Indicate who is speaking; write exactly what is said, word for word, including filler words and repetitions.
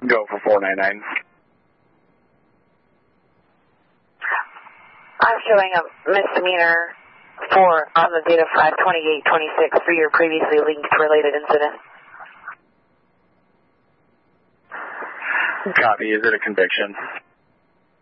Speaker 1: Go for four nine nine.
Speaker 2: I'm showing a misdemeanor for on the date of five twenty-eight twenty-six for your previously linked related incident.
Speaker 1: Copy. Is it a conviction?